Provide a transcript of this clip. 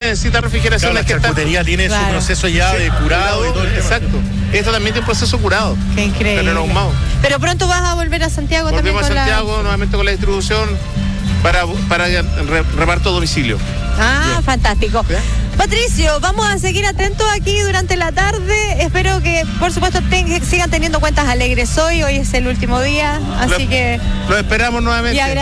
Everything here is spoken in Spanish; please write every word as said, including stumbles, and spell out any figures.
necesita refrigeración. Claro, la charcutería tiene Claro. su proceso ya Sí, de curado y todo el tema. exacto. Esto también tiene un proceso curado. Qué increíble. Pero no ahumado. Pero pronto vas a volver a Santiago Volvemos a también con Santiago la... nuevamente con la distribución para, para re- reparto a domicilio. Ah, Bien. fantástico. ¿Ya? Patricio, vamos a seguir atentos aquí durante la tarde. Espero que, por supuesto, ten- sigan teniendo cuentas alegres hoy. Hoy es el último día, así Lo- que... Lo esperamos nuevamente. Y